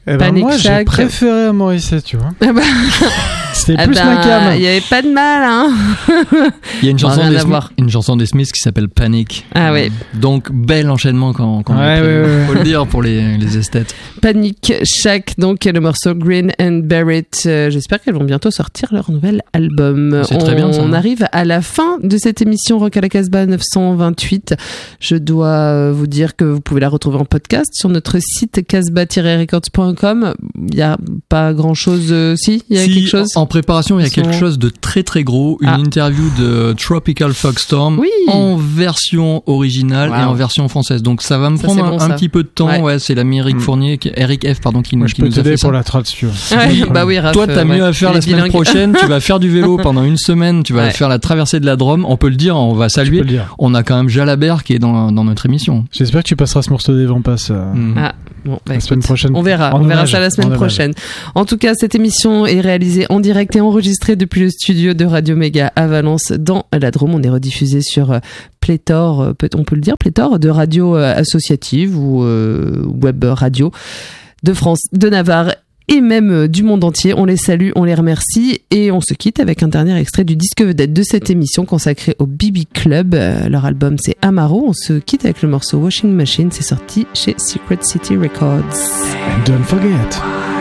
Panic moi, Shack. j'ai préféré à Morissette, tu vois. C'était plus ma Il cam. n'y avait pas de mal, hein. Il y a une chanson, Rien à voir. une chanson des Smiths qui s'appelle Panic. Ah ouais. Donc, bel enchaînement quand on Ouais, faut le dire pour les esthètes. Panic Shack, donc le morceau Green and Barrett. J'espère qu'elles vont bientôt sortir leur nouvel album. C'est très bien, ça, On hein. arrive à la fin de cette émission Rock à la Casbah 928. Je dois vous dire que vous pouvez la retrouver en podcast sur notre site casbah-records.com. Il n'y a pas grand-chose. Si, il y a quelque chose. En préparation, il y a quelque chose de très très gros. Une interview de Tropical Foxstorm en version originale et en version française. Donc ça va me prendre un petit peu de temps. Ouais, c'est l'ami Eric Fournier, Eric F, pardon, qui nous a fait ça. Moi, je peux t'aider pour la trad, si tu veux. Bah oui, Raph, toi, t'as mieux à faire la semaine prochaine. Tu vas faire du vélo pendant une semaine. Tu vas faire la traversée de la Drôme. On peut le dire, on va saluer. On a quand même Jalabert qui est dans notre émission. J'espère que tu passeras ce morceau des Vampas. Bon, la semaine prochaine. On verra ça la semaine prochaine. En tout cas, cette émission est réalisée en direct et enregistrée depuis le studio de Radio Méga à Valence dans la Drôme. On est rediffusé sur pléthore, on peut le dire, pléthore de radios associatives ou web radio de France, de Navarre et même du monde entier. On les salue, on les remercie et on se quitte avec un dernier extrait du disque vedette de cette émission consacrée au BB Club. Leur album c'est Amaro. On se quitte avec le morceau Washing Machine. C'est sorti chez Secret City Records. And don't forget